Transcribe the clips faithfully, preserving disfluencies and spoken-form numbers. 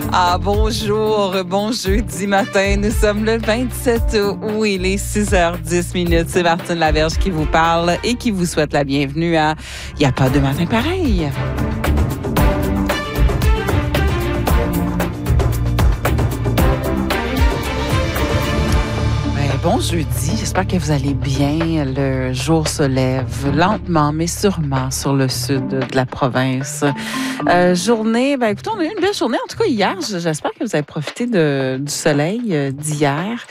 Ah, bonjour, bon jeudi matin. Nous sommes le vingt-sept août, il est six heures dix minutes. C'est Martine Laverge qui vous parle et qui vous souhaite la bienvenue à Il n'y a pas de matin pareil. Bon jeudi, j'espère que vous allez bien. Le jour se lève lentement, mais sûrement sur le sud de la province. Euh, journée, ben écoutez, on a eu une belle journée. En tout cas, hier, j'espère que vous avez profité de, du soleil d'hier.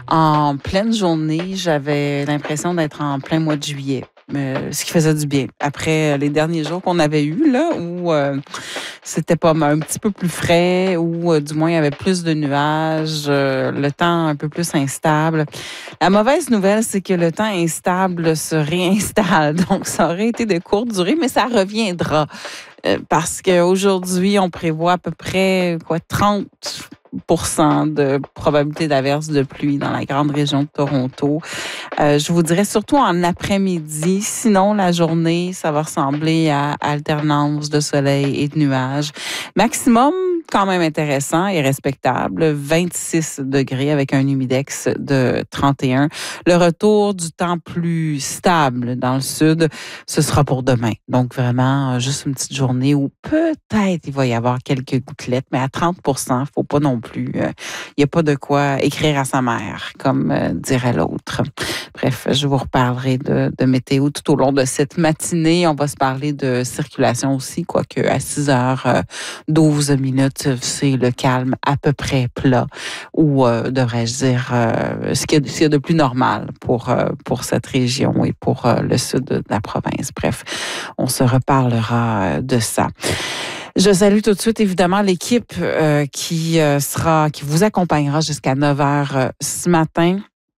En pleine journée, j'avais l'impression d'être en plein mois de juillet. Euh, ce qui faisait du bien. Après les derniers jours qu'on avait eus, là, où euh, c'était pas un petit peu plus frais, où euh, du moins il y avait plus de nuages, euh, le temps un peu plus instable. La mauvaise nouvelle, c'est que le temps instable se réinstalle. Donc, ça aurait été de courte durée, mais ça reviendra. Euh, parce qu'aujourd'hui, on prévoit à peu près quoi, trente pour cent de probabilité d'averse de pluie dans la grande région de Toronto. Euh, je vous dirais surtout en après-midi. Sinon, la journée, ça va ressembler à alternance de soleil et de nuages. Maximum, quand même intéressant et respectable, vingt-six degrés avec un humidex de trente et un. Le retour du temps plus stable dans le sud, ce sera pour demain. Donc, vraiment, juste une petite journée où peut-être il va y avoir quelques gouttelettes, mais à trente pour cent, il ne faut pas non plus. Il euh, n'y a pas de quoi écrire à sa mère, comme euh, dirait l'autre. Bref, je vous reparlerai de, de météo tout au long de cette matinée. On va se parler de circulation aussi, quoique à six heures douze minutes, c'est le calme à peu près plat, ou euh, devrais-je dire euh, ce qu'il y a, ce qu'il y a de plus normal pour, euh, pour cette région et pour euh, le sud de la province. Bref, on se reparlera de ça. Je salue tout de suite, évidemment, l'équipe euh, qui euh, sera, qui vous accompagnera jusqu'à neuf heures euh, ce matin.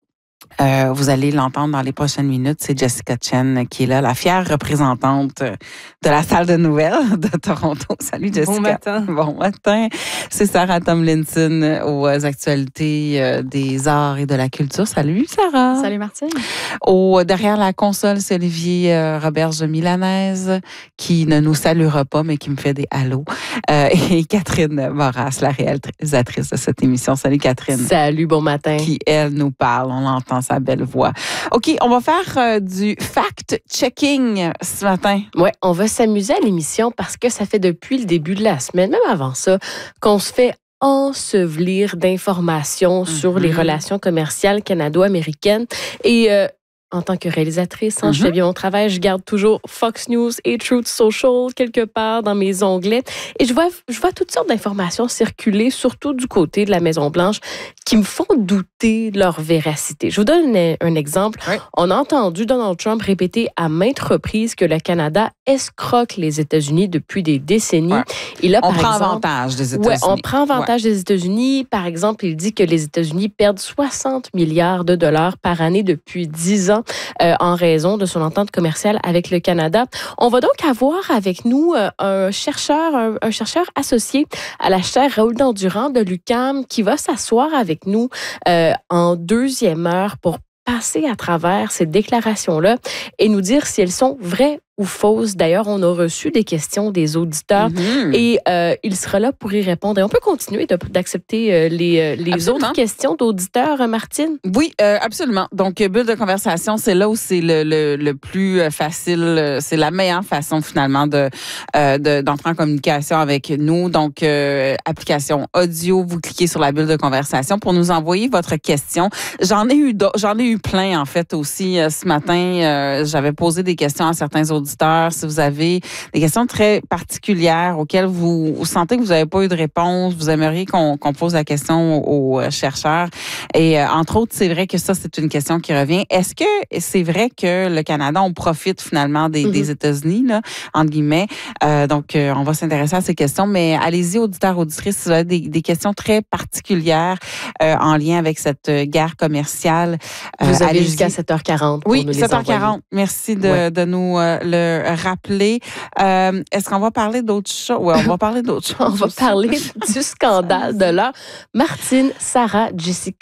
Euh, vous allez l'entendre dans les prochaines minutes. C'est Jessica Chen qui est là, la fière représentante de la salle de nouvelles de Toronto. Salut Jessica. Bon matin. Bon matin. C'est Sarah Tomlinson aux actualités des arts et de la culture. Salut Sarah. Salut Martine. Au, derrière la console, c'est Olivier euh, Roberge Milanaise qui ne nous saluera pas, mais qui me fait des halos. Euh, et Catherine Moras, la réalisatrice de cette émission. Salut Catherine. Salut, bon matin. Qui, elle, nous parle. On l'entend sa belle voix. OK, on va faire euh, du fact-checking ce matin. Oui, on va s'amuser à l'émission parce que ça fait depuis le début de la semaine, même avant ça, qu'on se fait ensevelir d'informations mm-hmm. sur les relations commerciales canado-américaines. Et euh, en tant que réalisatrice, hein, mm-hmm. je fais bien mon travail, je garde toujours Fox News et Truth Social quelque part dans mes onglets. Et je vois, je vois toutes sortes d'informations circuler, surtout du côté de la Maison-Blanche, qui me font douter de leur véracité. Je vous donne un, un exemple. Oui. On a entendu Donald Trump répéter à maintes reprises que le Canada escroque les États-Unis depuis des décennies. Ouais. Et là, on par prend exemple, avantage des États-Unis. Ouais, on prend avantage ouais. des États-Unis. Par exemple, il dit que les États-Unis perdent soixante milliards de dollars par année depuis dix ans euh, en raison de son entente commerciale avec le Canada. On va donc avoir avec nous euh, un chercheur, un, un chercheur associé à la chaire Raoul Dandurand de l'U Q A M qui va s'asseoir avec nous euh, en deuxième heure pour passer à travers ces déclarations-là et nous dire si elles sont vraies ou fausses. D'ailleurs, on a reçu des questions des auditeurs mm-hmm. et euh, il sera là pour y répondre. Et on peut continuer de, d'accepter euh, les, les autres questions d'auditeurs, euh, Martine? Oui, euh, absolument. Donc, bulle de conversation, c'est là où c'est le, le, le plus facile. C'est la meilleure façon, finalement, de, euh, de, d'entrer en communication avec nous. Donc, euh, application audio, vous cliquez sur la bulle de conversation pour nous envoyer votre question. J'en ai eu, j'en ai eu plein, en fait, aussi euh, ce matin. Euh, j'avais posé des questions à certains auditeurs. Si vous avez des questions très particulières auxquelles vous, vous sentez que vous n'avez pas eu de réponse, vous aimeriez qu'on, qu'on pose la question aux, aux chercheurs. Et euh, entre autres, c'est vrai que ça, c'est une question qui revient. Est-ce que c'est vrai que le Canada, on profite finalement des, mm-hmm. des États-Unis, là, entre guillemets? Euh, donc, euh, on va s'intéresser à ces questions, mais allez-y, auditeurs, auditrices, si vous avez des, des questions très particulières euh, en lien avec cette guerre commerciale. Euh, vous avez allez-y. Jusqu'à sept heures quarante pour oui, nous les sept heures quarante. Envoyer. Merci de, ouais. de nous euh, le rappeler. Euh, est-ce qu'on va parler d'autres choses? Oui, on va parler d'autres choses. On va parler du scandale de l'heure. Martine, Sarah, Jessica,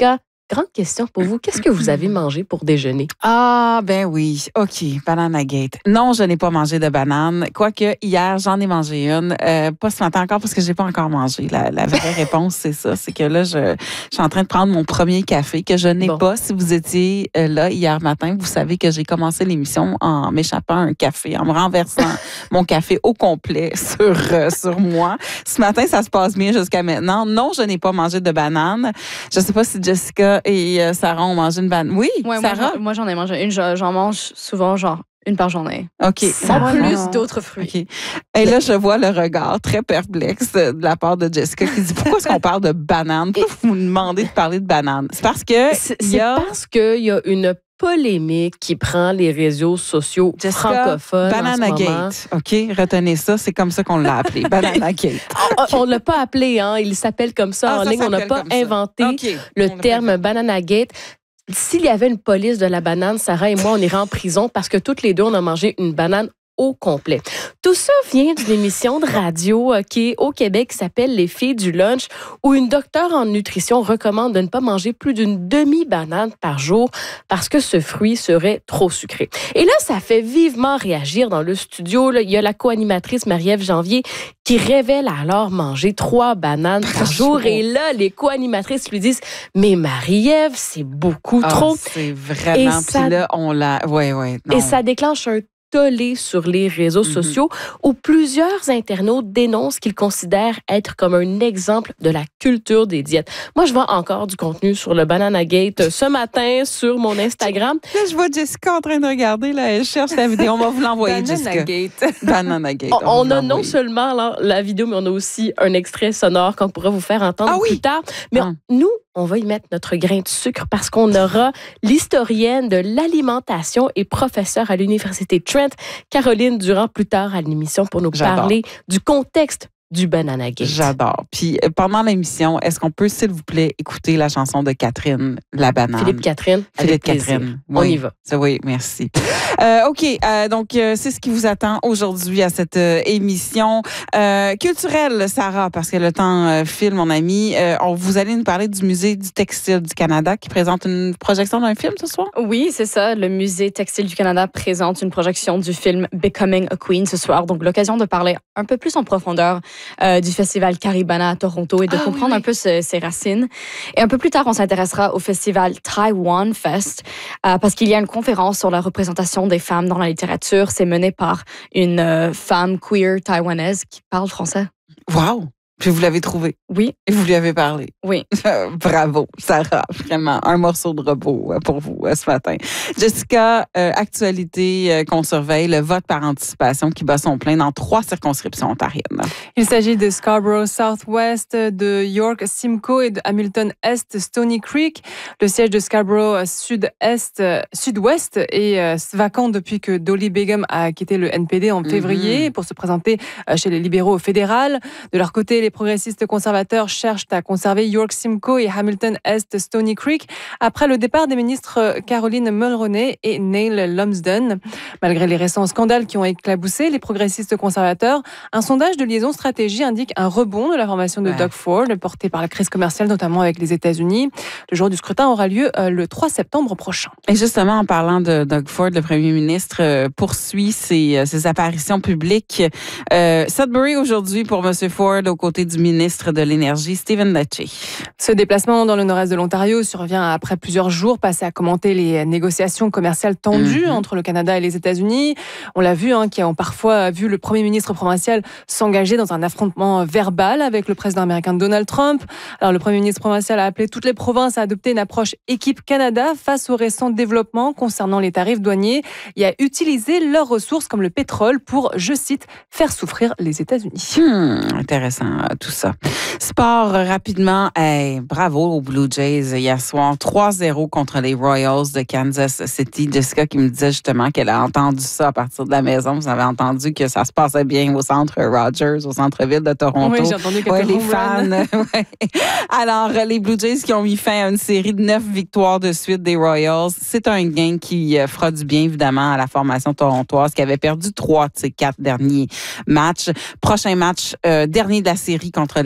grande question pour vous. Qu'est-ce que vous avez mangé pour déjeuner? Ah, ben oui. OK. Banana Gate. Non, je n'ai pas mangé de banane. Quoique, hier, j'en ai mangé une. Euh, pas ce matin encore parce que je n'ai pas encore mangé. La, la vraie réponse, c'est ça. C'est que là, je, je suis en train de prendre mon premier café que je n'ai bon. pas. Si vous étiez euh, là hier matin, vous savez que j'ai commencé l'émission en m'échappant un café, en me renversant mon café au complet sur, euh, sur moi. Ce matin, ça se passe bien jusqu'à maintenant. Non, je n'ai pas mangé de banane. Je ne sais pas si Jessica et euh, Sarah ont mangé une banane. Oui, ouais, Sarah? Moi, moi, j'en ai mangé une. J'en mange souvent, genre, une par journée. OK. En plus d'autres fruits. Okay. Et là, je vois le regard très perplexe de la part de Jessica qui dit « Pourquoi est-ce qu'on parle de banane? Pourquoi vous me demandez de parler de banane? » C'est parce que... C'est y a... parce qu'il y a une polémique qui prend les réseaux sociaux Jessica, francophones Banana en ce moment. Gate, OK? Retenez ça, c'est comme ça qu'on l'a appelé, Banana Gate. On ne l'a pas appelé, hein? Il s'appelle comme ça ah, en ça ligne. On n'a pas inventé okay. le on terme Banana Gate. S'il y avait une police de la banane, Sarah et moi, on irait en prison parce que toutes les deux, on a mangé une banane au complet. Tout ça vient d'une émission de radio euh, qui est au Québec qui s'appelle Les filles du lunch, où une docteure en nutrition recommande de ne pas manger plus d'une demi-banane par jour parce que ce fruit serait trop sucré. Et là, ça fait vivement réagir dans le studio. Là, il y a la co-animatrice Marie-Ève Janvier qui révèle alors manger trois bananes par jour. Et là, les co-animatrices lui disent « Mais Marie-Ève, c'est beaucoup oh, trop. » C'est vraiment... Et ça, puis là, on l'a... Ouais, ouais, non. Et ça déclenche un tollé sur les réseaux mm-hmm. sociaux où plusieurs internautes dénoncent qu'ils considèrent être comme un exemple de la culture des diètes. Moi, je vois encore du contenu sur le Banana Gate ce matin sur mon Instagram. Là, je vois Jessica en train de regarder, là, elle cherche la vidéo. On va vous l'envoyer, Jessica. Gate. Banana Gate. On, on, on a non seulement là, la vidéo, mais on a aussi un extrait sonore qu'on pourra vous faire entendre ah, oui? plus tard. Mais ah. on, nous, on va y mettre notre grain de sucre parce qu'on aura l'historienne de l'alimentation et professeure à l'Université Trent, Caroline Durand, plus tard à l'émission pour nous J'adore. parler du contexte du Banana Gate. J'adore. Puis pendant l'émission, est-ce qu'on peut, s'il vous plaît, écouter la chanson de Catherine, La Banane? Philippe Catherine. Philippe Catherine. Oui. On y va. Oui, merci. Euh, OK, euh, donc euh, c'est ce qui vous attend aujourd'hui à cette euh, émission euh, culturelle, Sarah, parce que le temps euh, file, mon ami. Euh, on, vous allez nous parler du Musée du Textile du Canada qui présente une projection d'un film ce soir? Oui, c'est ça. Le Musée Textile du Canada présente une projection du film Becoming a Queen ce soir. Donc, l'occasion de parler un peu plus en profondeur Euh, du festival Caribana à Toronto et de ah, comprendre oui, oui. un peu ce, ses racines. Et un peu plus tard, on s'intéressera au festival Taiwan Fest euh, parce qu'il y a une conférence sur la représentation des femmes dans la littérature. C'est mené par une euh, femme queer taïwanaise qui parle français. Wow! Puis vous l'avez trouvé. Oui. Et vous lui avez parlé. Oui. Bravo, Sarah. Vraiment, un morceau de repos pour vous ce matin. Jessica, euh, actualité euh, qu'on surveille, le vote par anticipation qui bat son plein dans trois circonscriptions ontariennes. Il s'agit de Scarborough Southwest, de York Simcoe et de Hamilton Est Stony Creek. Le siège de Scarborough Sud-Est, Sud-Ouest est euh, vacant depuis que Dolly Begum a quitté le N P D en février mm-hmm. pour se présenter euh, chez les libéraux fédérales. De leur côté, les progressistes conservateurs cherchent à conserver York Simcoe et Hamilton Est Stony Creek après le départ des ministres Caroline Mulroney et Neil Lumsden. Malgré les récents scandales qui ont éclaboussé les progressistes conservateurs, un sondage de Liaison Stratégie indique un rebond de la formation de ouais. Doug Ford, porté par la crise commerciale, notamment avec les États-Unis. Le jour du scrutin aura lieu euh, le trois septembre prochain. Et justement, en parlant de Doug Ford, le premier ministre euh, poursuit ses, ses apparitions publiques. Euh, Sudbury aujourd'hui pour M. Ford, aux côtés du ministre de l'Énergie, Stephen Lecce. Ce déplacement dans le nord-est de l'Ontario survient après plusieurs jours passés à commenter les négociations commerciales tendues mm-hmm. entre le Canada et les États-Unis. On l'a vu, hein, qui ont parfois vu le premier ministre provincial s'engager dans un affrontement verbal avec le président américain Donald Trump. Alors, le premier ministre provincial a appelé toutes les provinces à adopter une approche équipe Canada face aux récents développements concernant les tarifs douaniers et à utiliser leurs ressources comme le pétrole pour, je cite, faire souffrir les États-Unis. Hmm, intéressant. Tout ça. Sport, rapidement. Hey, bravo aux Blue Jays hier soir. trois zéro contre les Royals de Kansas City. Jessica qui me disait justement qu'elle a entendu ça à partir de la maison. Vous avez entendu que ça se passait bien au centre Rogers, au centre-ville de Toronto. Oui, j'ai entendu quelques ouais, les fans. ouais. Alors, les Blue Jays qui ont mis fin à une série de neuf victoires de suite des Royals. C'est un gain qui fera du bien, évidemment, à la formation torontoise qui avait perdu trois de ses quatre derniers matchs. Prochain match, euh, dernier de la série contre les Royals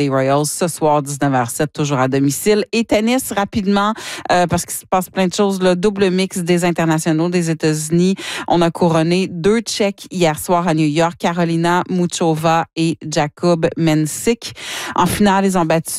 Nationals ce soir, dix-neuf heures zéro sept, toujours à domicile. Et tennis, rapidement, euh, parce qu'il se passe plein de choses, le double mix des internationaux des États-Unis. On a couronné deux Tchèques hier soir à New York, Carolina Muchova et Jakub Mensik. En finale, ils ont battu